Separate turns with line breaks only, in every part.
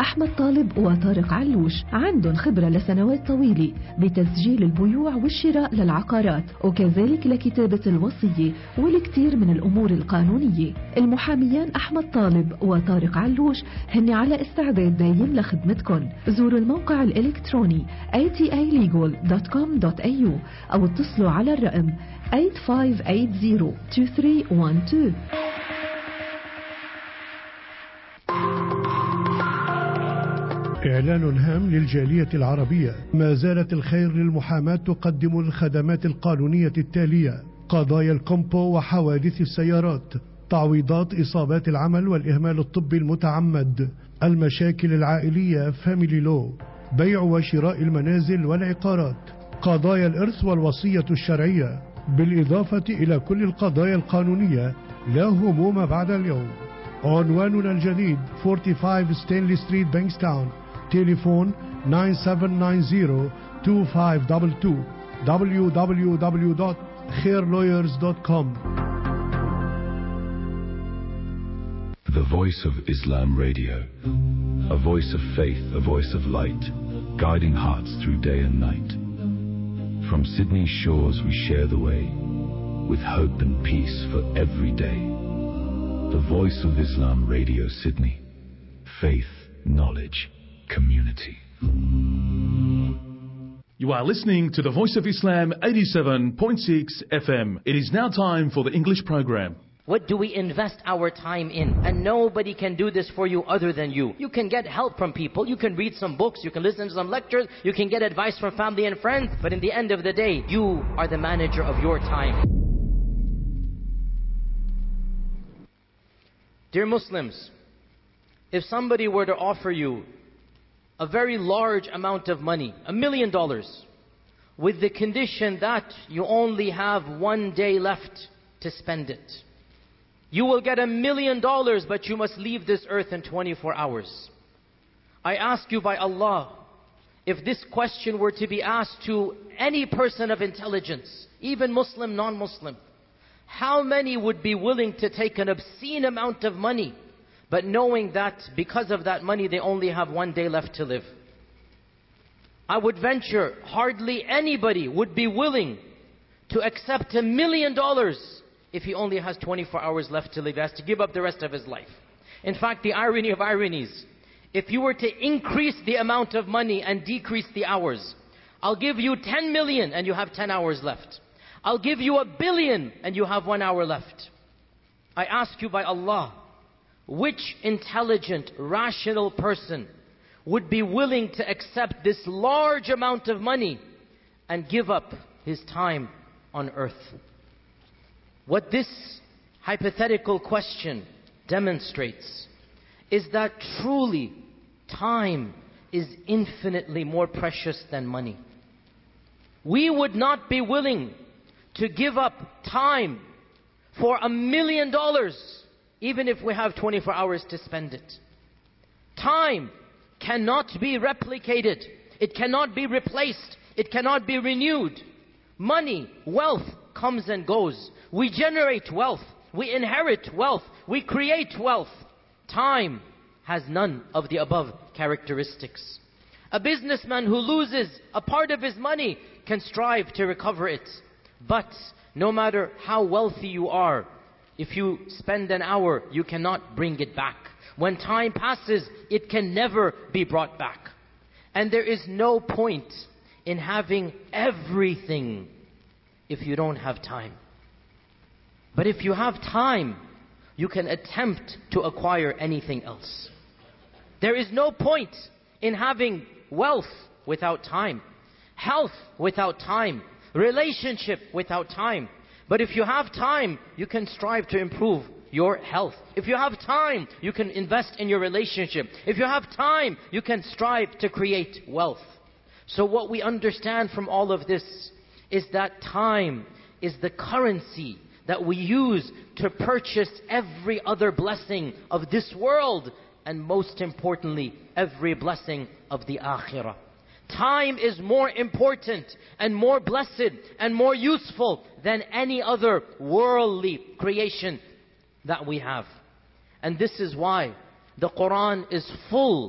أحمد طالب وطارق علوش عندهم خبرة لسنوات طويلة بتسجيل البيوع والشراء للعقارات، وكذلك لكتابة الوصية والكثير من الأمور القانونية. المحاميان أحمد طالب وطارق علوش هن على استعداد دايم لخدمتكم. زوروا الموقع الإلكتروني atilegal.com.au أو اتصلوا على الرقم 85802312.
إعلان هام للجالية العربية: ما زالت الخير للمحاماة تقدم الخدمات القانونية التالية: قضايا الكومبو وحوادث السيارات، تعويضات إصابات العمل والإهمال الطبي المتعمد، المشاكل العائلية فاميلي لو، بيع وشراء المنازل والعقارات، قضايا الإرث والوصية الشرعية، بالإضافة إلى كل القضايا القانونية. لا هموم بعد اليوم. عنواننا الجديد 45 ستانلي ستريت بانكستاون. تليفون 9790-2522. www.khairlawyers.com.
The Voice of Islam Radio, a voice of faith, a voice of light, guiding hearts through day and night. From Sydney's shores we share the way, with hope and peace for every day. The Voice of Islam Radio Sydney. Faith, knowledge, community.
You are listening to the Voice of Islam 87.6 FM. It is now time for the English program.
What do we invest our time in? And nobody can do this for you other than you. You can get help from people. You can read some books. You can listen to some lectures. You can get advice from family and friends. But in the end of the day, you are the manager of your time. Dear Muslims, if somebody were to offer you a very large amount of money, $1 million, with the condition that you only have 1 day left to spend it. You will get $1 million, but you must leave this earth in 24 hours. I ask you by Allah, if this question were to be asked to any person of intelligence, even Muslim, non-Muslim, how many would be willing to take an obscene amount of money, but knowing that because of that money they only have 1 day left to live? I would venture hardly anybody would be willing to accept $1 million if he only has 24 hours left to live. He has to give up the rest of his life. In fact, the irony of ironies, if you were to increase the amount of money and decrease the hours, I'll give you 10 million and you have 10 hours left. I'll give you 1 billion and you have 1 hour left. I ask you by Allah, which intelligent, rational person would be willing to accept this large amount of money and give up his time on earth? What this hypothetical question demonstrates is that truly time is infinitely more precious than money. We would not be willing to give up time for $1 million even if we have 24 hours to spend it. Time cannot be replicated. It cannot be replaced. It cannot be renewed. Money, wealth comes and goes. We generate wealth. We inherit wealth. We create wealth. Time has none of the above characteristics. A businessman who loses a part of his money can strive to recover it. But no matter how wealthy you are, if you spend an hour, you cannot bring it back. When time passes, it can never be brought back. And there is no point in having everything if you don't have time. But if you have time, you can attempt to acquire anything else. There is no point in having wealth without time, health without time, relationship without time. But if you have time, you can strive to improve your health. If you have time, you can invest in your relationship. If you have time, you can strive to create wealth. So what we understand from all of this is that time is the currency that we use to purchase every other blessing of this world, and most importantly, every blessing of the akhirah. Time is more important and more blessed and more useful than any other worldly creation that we have. And this is why the Quran is full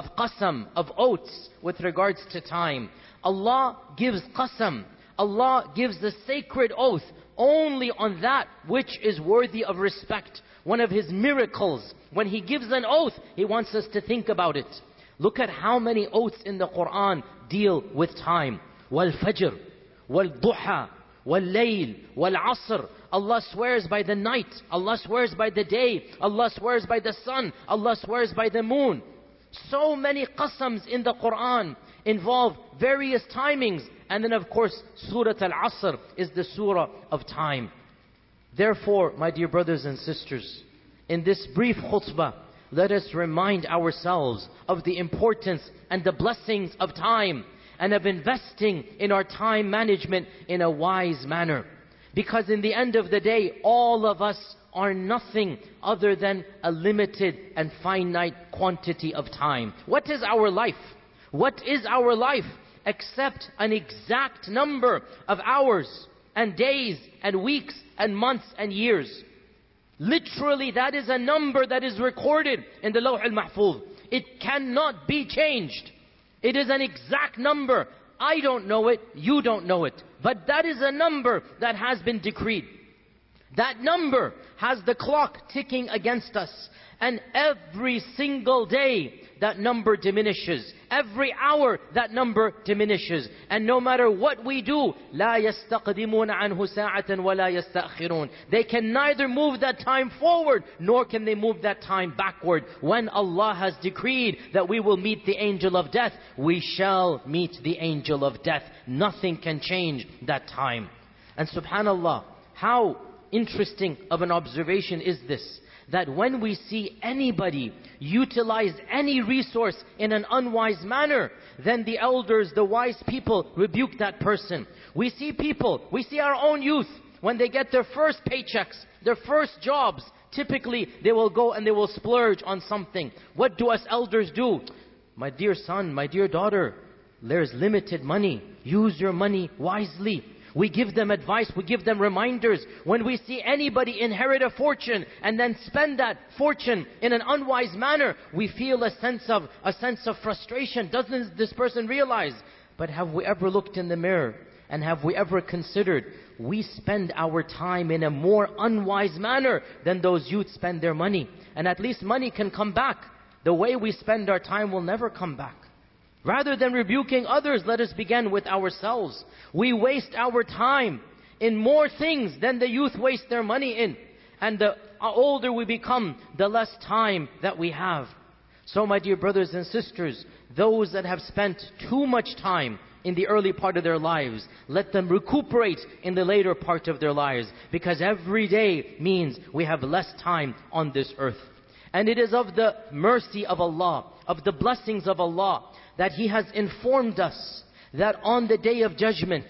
of qasam, of oaths with regards to time. Allah gives qasam. Allah gives the sacred oath only on that which is worthy of respect. One of His miracles, when He gives an oath, He wants us to think about it. Look at how many oaths in the Quran deal with time. Wal-fajr, wal-duha, wal-layl, wal-asr. Allah swears by the night. Allah swears by the day. Allah swears by the sun. Allah swears by the moon. So many qasams in the Quran involve various timings. And then of course, Surah Al-Asr is the surah of time. Therefore, my dear brothers and sisters, in this brief khutbah, let us remind ourselves of the importance and the blessings of time and of investing in our time management in a wise manner. Because in the end of the day, all of us are nothing other than a limited and finite quantity of time. What is our life? What is our life except an exact number of hours and days and weeks and months and years? Literally, that is a number that is recorded in the Lawh al-Mahfuz. It cannot be changed. It is an exact number. I don't know it, you don't know it. But that is a number that has been decreed. That number has the clock ticking against us. And every single day, that number diminishes. Every hour, that number diminishes. And no matter what we do, لا يستقدمون عنه ساعة ولا يستأخرون. They can neither move that time forward, nor can they move that time backward. When Allah has decreed that we will meet the angel of death, we shall meet the angel of death. Nothing can change that time. And subhanallah, how interesting of an observation is this? That when we see anybody utilize any resource in an unwise manner, then the elders, the wise people, rebuke that person. We see people, we see our own youth, when they get their first paychecks, their first jobs, typically they will go and they will splurge on something. What do us elders do? My dear son, my dear daughter, there's limited money. Use your money wisely. We give them advice, we give them reminders. When we see anybody inherit a fortune and then spend that fortune in an unwise manner, we feel a sense of frustration. Doesn't this person realize? But have we ever looked in the mirror and have we ever considered we spend our time in a more unwise manner than those youths spend their money? And at least money can come back. The way we spend our time will never come back. Rather than rebuking others, let us begin with ourselves. We waste our time in more things than the youth waste their money in. And the older we become, the less time that we have. So my dear brothers and sisters, those that have spent too much time in the early part of their lives, let them recuperate in the later part of their lives. Because every day means we have less time on this earth. And it is of the mercy of Allah, of the blessings of Allah, that He has informed us that on the Day of Judgment,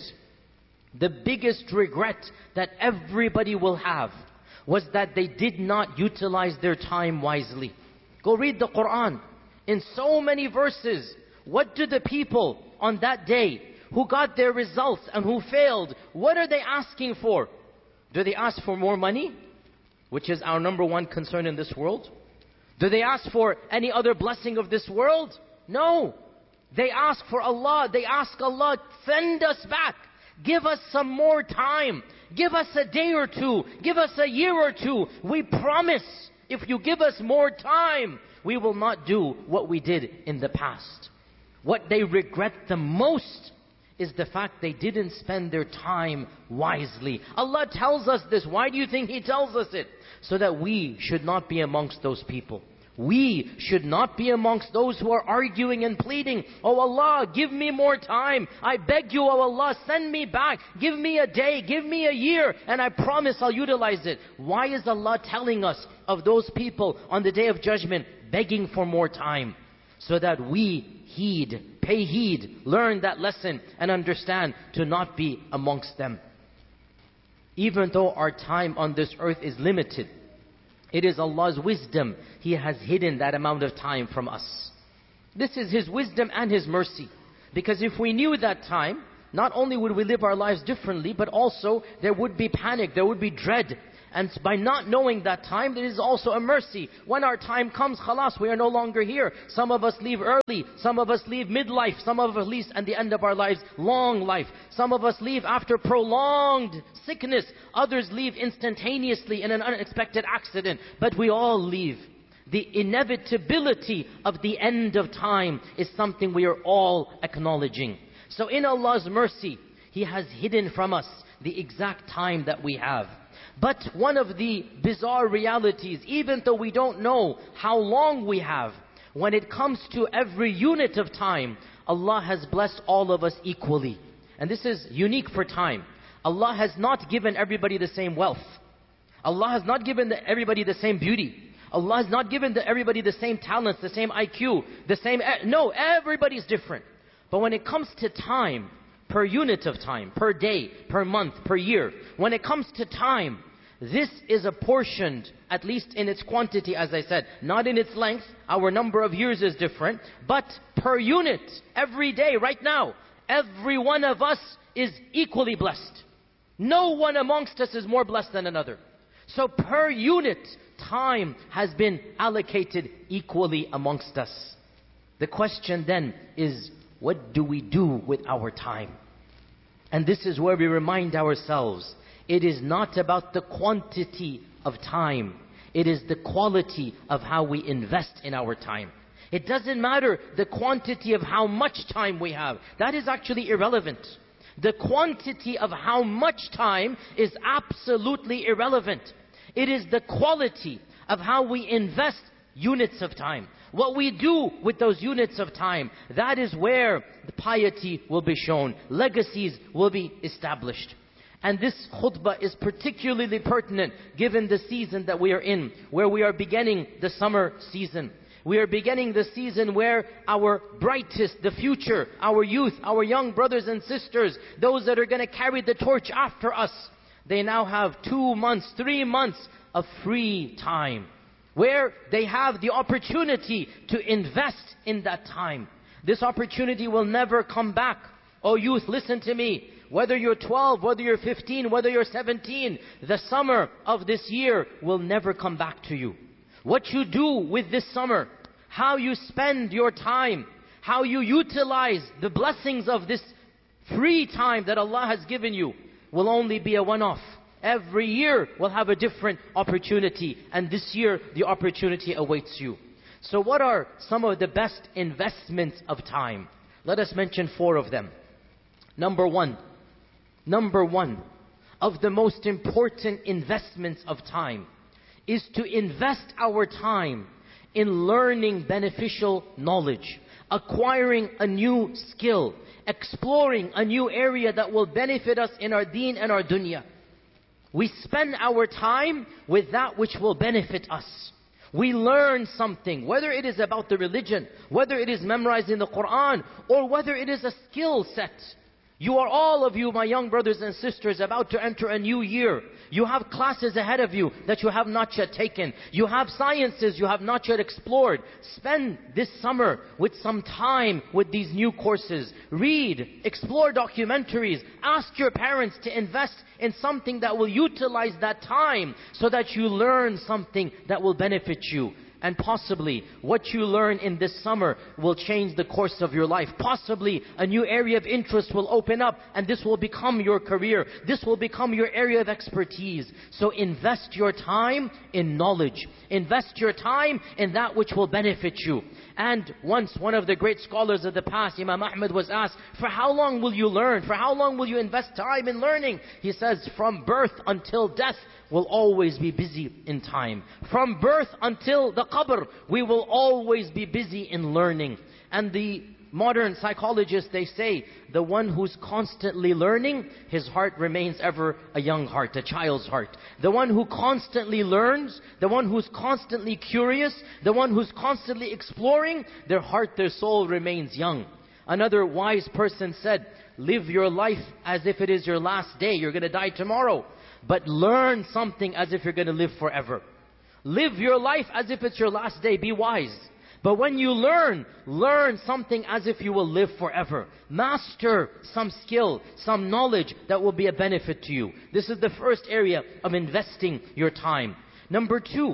the biggest regret that everybody will have was that they did not utilize their time wisely. Go read the Quran. In so many verses, what do the people on that day who got their results and who failed, what are they asking for? Do they ask for more money, which is our number one concern in this world? Do they ask for any other blessing of this world? No. They ask for Allah. They ask Allah, send us back. Give us some more time. Give us a day or two. Give us a year or two. We promise, if you give us more time, we will not do what we did in the past. What they regret the most is the fact they didn't spend their time wisely. Allah tells us this. Why do you think He tells us it? So that we should not be amongst those people. We should not be amongst those who are arguing and pleading, oh Allah, give me more time. I beg you, oh Allah, send me back. Give me a day, give me a year, and I promise I'll utilize it. Why is Allah telling us of those people on the Day of Judgment begging for more time? So that we pay heed, learn that lesson, and understand to not be amongst them. Even though our time on this earth is limited, it is Allah's wisdom. He has hidden that amount of time from us. This is His wisdom and His mercy. Because if we knew that time, not only would we live our lives differently, but also there would be panic, there would be dread. And by not knowing that time, there is also a mercy. When our time comes, khalas, we are no longer here. Some of us leave early. Some of us leave midlife. Some of us leave at the end of our lives, long life. Some of us leave after prolonged sickness. Others leave instantaneously in an unexpected accident. But we all leave. The inevitability of the end of time is something we are all acknowledging. So in Allah's mercy, He has hidden from us the exact time that we have. But one of the bizarre realities, even though we don't know how long we have, when it comes to every unit of time, Allah has blessed all of us equally. And this is unique for time. Allah has not given everybody the same wealth. Allah has not given everybody the same beauty. Allah has not given everybody the same talents, the same IQ, the same... No, everybody's different. But when it comes to time, per unit of time, per day, per month, per year, when it comes to time, this is apportioned, at least in its quantity, as I said, not in its length. Our number of years is different, but per unit, every day, right now, every one of us is equally blessed. No one amongst us is more blessed than another. So per unit, time has been allocated equally amongst us. The question then is, what do we do with our time? And this is where we remind ourselves, it is not about the quantity of time. It is the quality of how we invest in our time. It doesn't matter the quantity of how much time we have. That is actually irrelevant. The quantity of how much time is absolutely irrelevant. It is the quality of how we invest units of time. What we do with those units of time, that is where the piety will be shown. Legacies will be established. And this khutbah is particularly pertinent given the season that we are in, where we are beginning the summer season. We are beginning the season where our brightest, the future, our youth, our young brothers and sisters, those that are going to carry the torch after us, they now have 2 months, 3 months of free time, where they have the opportunity to invest in that time. This opportunity will never come back. Oh youth, listen to me. Whether you're 12, whether you're 15, whether you're 17, the summer of this year will never come back to you. What you do with this summer, how you spend your time, how you utilize the blessings of this free time that Allah has given you, will only be a one-off. Every year will have a different opportunity, and this year the opportunity awaits you. So what are some of the best investments of time? Let us mention 4 of them. Number one of the most important investments of time is to invest our time in learning beneficial knowledge, acquiring a new skill, exploring a new area that will benefit us in our deen and our dunya. We spend our time with that which will benefit us. We learn something, whether it is about the religion, whether it is memorizing the Quran, or whether it is a skill set. You are, all of you, my young brothers and sisters, about to enter a new year. You have classes ahead of you that you have not yet taken. You have sciences you have not yet explored. Spend this summer with some time with these new courses. Read, explore documentaries. Ask your parents to invest in something that will utilize that time so that you learn something that will benefit you. And possibly what you learn in this summer will change the course of your life. Possibly a new area of interest will open up and this will become your career. This will become your area of expertise. So invest your time in knowledge. Invest your time in that which will benefit you. And once one of the great scholars of the past, Imam Ahmad, was asked, for how long will you learn? For how long will you invest time in learning? He says, from birth until death, will always be busy in time. From birth until the qabr, we will always be busy in learning. And the modern psychologists, they say, the one who's constantly learning, his heart remains ever a young heart, a child's heart. The one who constantly learns, the one who's constantly curious, the one who's constantly exploring, their heart, their soul remains young. Another wise person said, live your life as if it is your last day. You're going to die tomorrow. But learn something as if you're going to live forever. Live your life as if it's your last day. Be wise. But when you learn something as if you will live forever. Master some skill, some knowledge that will be a benefit to you. This is the first area of investing your time. Number 2,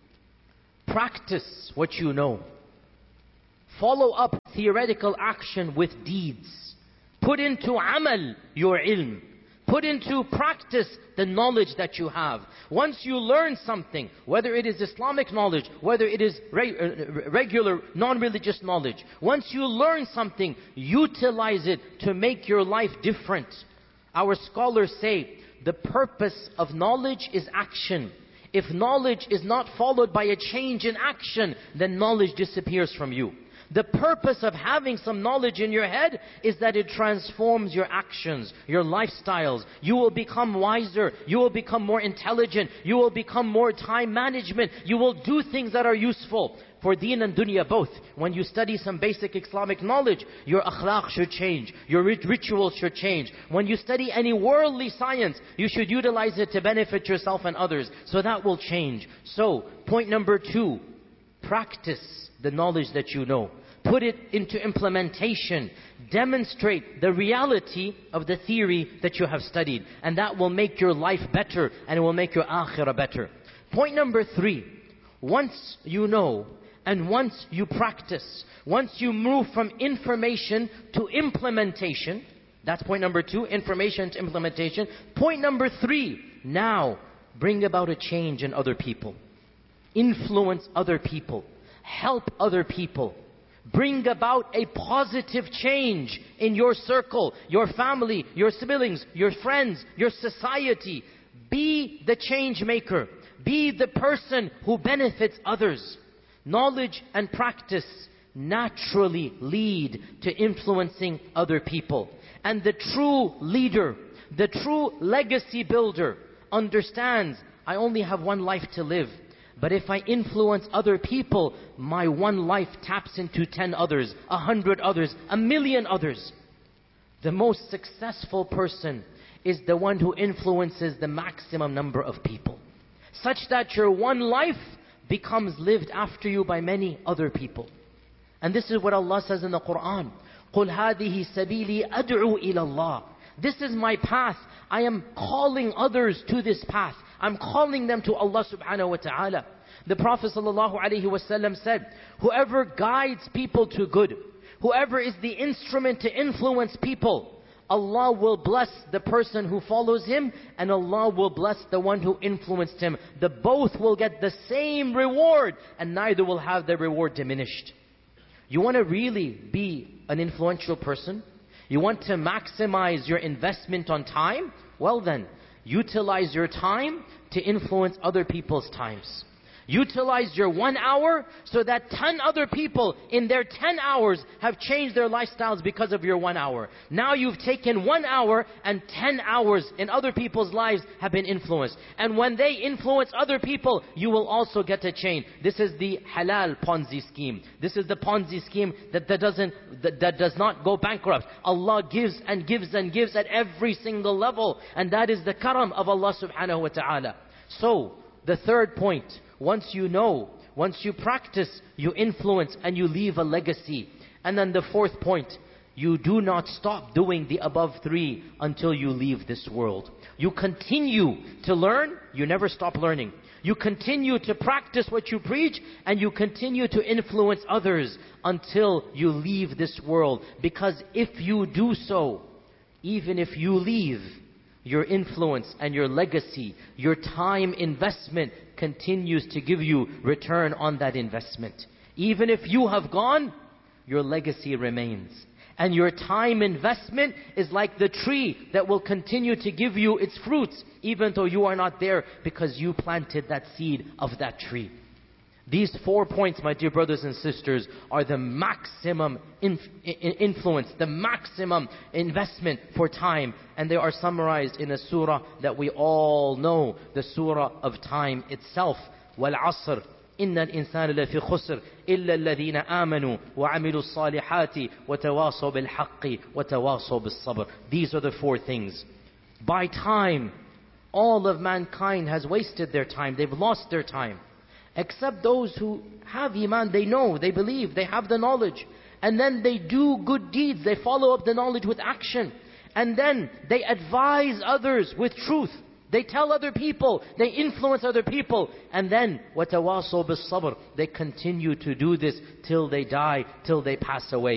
practice what you know. Follow up theoretical action with deeds. Put into amal your ilm. Put into practice the knowledge that you have. Once you learn something, whether it is Islamic knowledge, whether it is regular, non-religious knowledge, once you learn something, utilize it to make your life different. Our scholars say, the purpose of knowledge is action. If knowledge is not followed by a change in action, then knowledge disappears from you. The purpose of having some knowledge in your head is that it transforms your actions, your lifestyles. You will become wiser. You will become more intelligent. You will become more time management. You will do things that are useful for deen and dunya both. When you study some basic Islamic knowledge, your akhlaq should change. Your rituals should change. When you study any worldly science, you should utilize it to benefit yourself and others. So that will change. So, point number 2, practice the knowledge that you know. Put it into implementation. Demonstrate the reality of the theory that you have studied. And that will make your life better and it will make your akhirah better. Point number 3. Once you know and once you practice, once you move from information to implementation, that's point number 2, information to implementation. Point number 3, now bring about a change in other people. Influence other people. Help other people. Bring about a positive change in your circle, your family, your siblings, your friends, your society. Be the change maker. Be the person who benefits others. Knowledge and practice naturally lead to influencing other people. And the true leader, the true legacy builder understands, I only have one life to live. But if I influence other people, my one life taps into 10 others, 100 others, 1,000,000 others. The most successful person is the one who influences the maximum number of people, such that your one life becomes lived after you by many other people. And this is what Allah says in the Quran. قُلْ هَذِهِ سَبِيلِي أَدْعُو إِلَى اللَّهِ. This is my path. I am calling others to this path. I'm calling them to Allah subhanahu wa ta'ala. The Prophet sallallahu alaihi wasallam said, whoever guides people to good, whoever is the instrument to influence people, Allah will bless the person who follows him and Allah will bless the one who influenced him. The both will get the same reward and neither will have their reward diminished. You want to really be an influential person? You want to maximize your investment on time? Well then, utilize your time to influence other people's times. Utilize your 1 hour so that 10 other people in their 10 hours have changed their lifestyles because of your 1 hour. Now you've taken 1 hour and 10 hours in other people's lives have been influenced. And when they influence other people, you will also get a change. This is the halal Ponzi scheme. This is the Ponzi scheme that does not go bankrupt. Allah gives and gives and gives at every single level. And that is the karam of Allah subhanahu wa ta'ala. So, the third point, once you know, once you practice, you influence and you leave a legacy. And then the fourth point, you do not stop doing the above 3 until you leave this world. You continue to learn, you never stop learning. You continue to practice what you preach and you continue to influence others until you leave this world. Because if you do so, even if you leave, your influence and your legacy, your time investment continues to give you return on that investment. Even if you have gone, your legacy remains. And your time investment is like the tree that will continue to give you its fruits, even though you are not there, because you planted that seed of that tree. These 4 points, my dear brothers and sisters, are the maximum influence, the maximum investment for time. And they are summarized in a surah that we all know, the surah of time itself. وَالْعَصْرِ إِنَّ الْإِنسَانَ لَفِي خُسْرٍ إِلَّا الَّذِينَ آمَنُوا وَعَمِلُوا الصَّالِحَاتِ وَتَوَاصَوْا بِالْحَقِّ وَتَوَاصَوْا بِالصَّبْرِ. These are the 4 things. By time, all of mankind has wasted their time. They've lost their time. except those who have iman. They know, they believe, they have the knowledge. And then they do good deeds. They follow up the knowledge with action. And then they advise others with truth. They tell other people. They influence other people. And then, وَتَوَاصَوْا بِالصَّبْرِ, they continue to do this till they die, till they pass away.